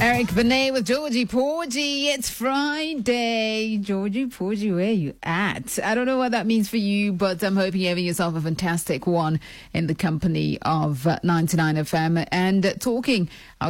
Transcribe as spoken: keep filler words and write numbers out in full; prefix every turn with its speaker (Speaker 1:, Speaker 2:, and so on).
Speaker 1: Eric Benet with Georgie Porgy. It's Friday. Georgie Porgy, where are you at? I don't know what that means for you, but I'm hoping you're having yourself a fantastic one in the company of uh, ninety-nine F M and uh, talking